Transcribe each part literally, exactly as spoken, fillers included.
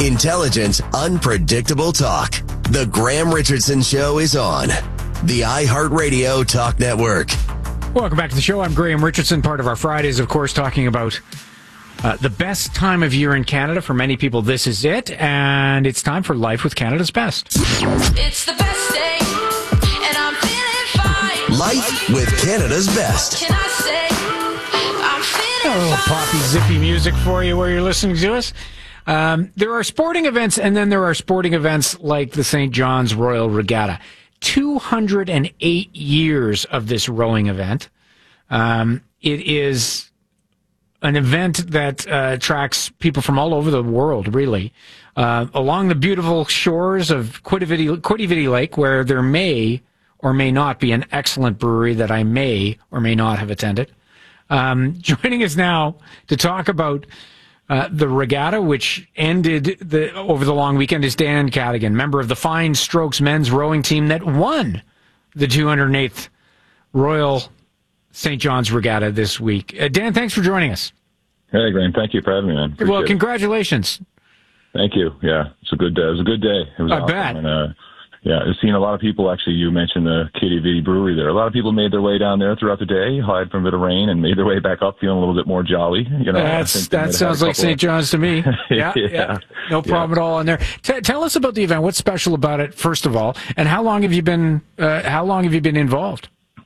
Intelligent, unpredictable talk. The Graham Richardson Show is on the iHeartRadio Talk Network. Welcome back to the show. I'm Graham Richardson. Part of our Fridays, of course, talking about uh, the best time of year in Canada. For many people, this is it. And it's time for Life with Canada's Best. It's the best day, and I'm feeling fine. Life with Canada's Best. Can I say I'm feeling A little poppy, zippy music for you where you're listening to us. Um, there are sporting events, and then there are sporting events like the Saint John's Royal Regatta. two hundred eight years of this rowing event. Um, it is an event that uh, attracts people from all over the world, really, uh, along the beautiful shores of Quidi Vidi Lake, where there may or may not be an excellent brewery that I may or may not have attended. Um, joining us now to talk about Uh, the regatta, which ended the over the long weekend, is Dan Cadigan, member of the Fine Strokes men's rowing team that won the two hundred eighth Royal Saint John's Regatta this week. Uh, Dan, thanks for joining us. Hey, Graham. Thank you for having me, man. Appreciate well, it. congratulations. Thank you. Yeah, it's a good. Uh, it was a good day. It was I awesome. bet. And, uh, yeah, I've seen a lot of people. Actually, you mentioned the Quidi Vidi Brewery there. A lot of people made their way down there throughout the day, hid from a bit of rain, and made their way back up, feeling a little bit more jolly. You know, That's, that sounds like Saint John's to me. Yeah, yeah, yeah. No problem yeah. at all in there. T- tell us about the event. What's special about it, first of all, and how long have you been? Uh, how long have you been involved?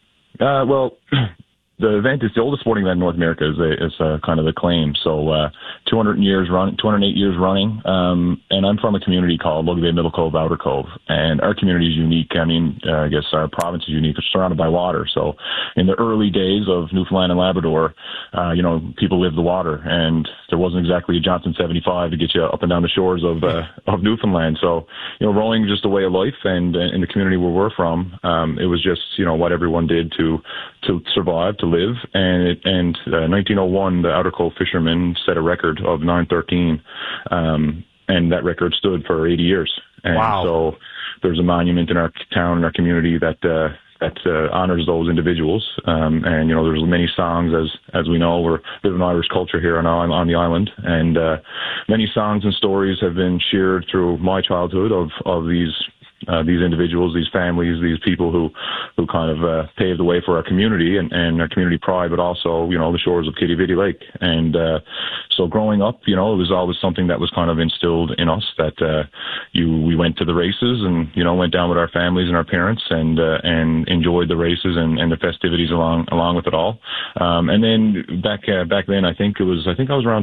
Uh, well. The event is the oldest sporting event in North America. Is, a, is a, kind of the claim. So, uh, two hundred years run, two hundred eight years running. Um, and I'm from a community called Logan Bay, Middle Cove, Outer Cove, and our community is unique. I mean, uh, I guess our province is unique. It's surrounded by water. So, in the early days of Newfoundland and Labrador, uh, you know, people lived the water, and there wasn't exactly a Johnson seventy-five to get you up and down the shores of uh, of Newfoundland. So, you know, rowing is just a way of life, and uh, in the community where we're from, um, it was just you know what everyone did to to survive. To live, and it, and uh, nineteen oh one, the Outer Cove fishermen set a record of nine thirteen, um, and that record stood for eighty years. And wow! So there's a monument in our town, in our community, that uh, that uh, honors those individuals. Um, and you know, there's many songs, as as we know, we're a bit of an Irish culture here on on the island, and uh, many songs and stories have been shared through my childhood of of these. Uh, these individuals, these families, these people who, who kind of uh, paved the way for our community and, and our community pride, but also, you know, the shores of Quidi Vidi Lake. And uh, so growing up, you know, it was always something that was kind of instilled in us that uh, you we went to the races and, you know, went down with our families and our parents and uh, and enjoyed the races and, and the festivities along along with it all. Um, and then back uh, back then, I think it was I think I was around